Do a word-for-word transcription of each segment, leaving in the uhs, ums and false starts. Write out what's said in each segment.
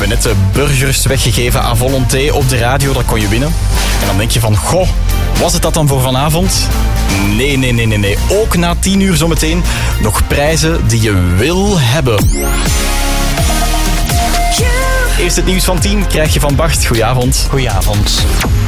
net de burgers weggegeven à volonté op de radio, dat kon je winnen. En dan denk je van, goh, was het dat dan voor vanavond? Nee, nee, nee, nee, nee. Ook na tien uur zometeen nog prijzen die je wil hebben. Eerst het nieuws van tien krijg je van Bart. Goedenavond. Goedenavond.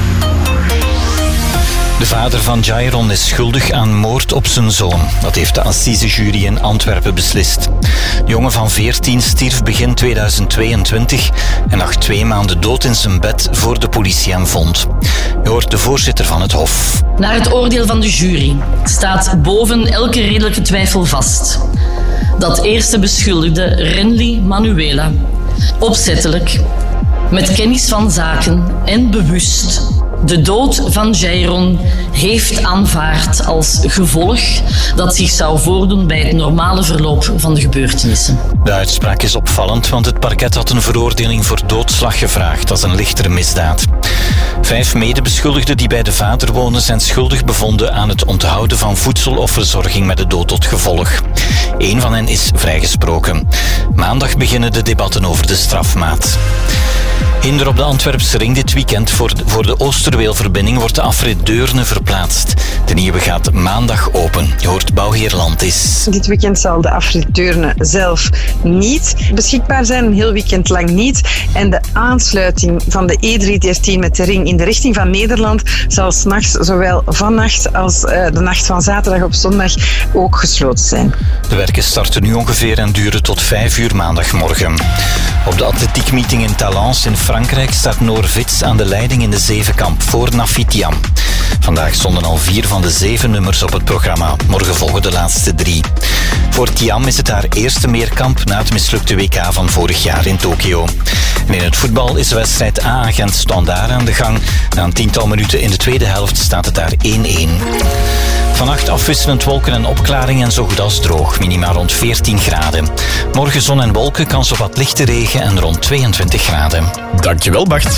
De vader van Jairon is schuldig aan moord op zijn zoon. Dat heeft de assisejury in Antwerpen beslist. De jongen van veertien stierf begin tweeduizend tweeëntwintig en lag twee maanden dood in zijn bed voor de politie hem vond. Je hoort de voorzitter van het Hof. Naar het oordeel van de jury staat boven elke redelijke twijfel vast dat eerste beschuldigde Renly Manuela opzettelijk, met kennis van zaken en bewust de dood van Jairon heeft aanvaard als gevolg dat zich zou voordoen bij het normale verloop van de gebeurtenissen. De uitspraak is opvallend, want het parket had een veroordeling voor doodslag gevraagd als een lichtere misdaad. Vijf medebeschuldigden die bij de vader wonen zijn schuldig bevonden aan het onthouden van voedsel of verzorging met de dood tot gevolg. Eén van hen is vrijgesproken. Maandag beginnen de debatten over de strafmaat. Hinder op de Antwerpse ring dit weekend. Voor de, voor de Oosterweelverbinding wordt de afrit Deurne verplaatst. De nieuwe gaat maandag open. Je hoort bouwheer Landis. Dit weekend zal de afrit Deurne zelf niet beschikbaar zijn. Een heel weekend lang niet. En de aansluiting van de E driehonderddertien met de ring in de richting van Nederland zal 's nachts, zowel vannacht als uh, de nacht van zaterdag op zondag, ook gesloten zijn. De werken starten nu ongeveer en duren tot vijf uur maandagmorgen. Op de atletiekmeeting in Talence in Frankrijk staat Noor Vits aan de leiding in de zevenkamp voor Nafitiam. Vandaag stonden al vier van de zeven nummers op het programma. Morgen volgen de laatste drie. Voor Tiam is het haar eerste meerkamp na het mislukte W K van vorig jaar in Tokio. En in het voetbal is de wedstrijd A-agent Standaard aan de gang. Na een tiental minuten in de tweede helft staat het daar één-één. Vannacht afwisselend wolken en opklaring en zo goed als droog. Minima rond veertien graden. Morgen zon en wolken, kans op wat lichte regen en rond tweeëntwintig graden. Dankjewel, Bart.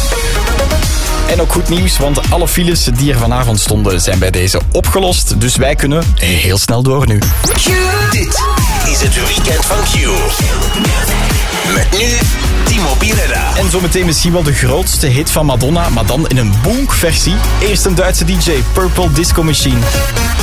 En ook goed nieuws, want alle files die er vanavond stonden zijn bij deze opgelost. Dus wij kunnen heel snel door nu. Q. Dit is het weekend van Q. Met nu Timo Pirera. En zometeen misschien wel de grootste hit van Madonna, maar dan in een boonk versie. Eerst een Duitse D J, Purple Disco Machine.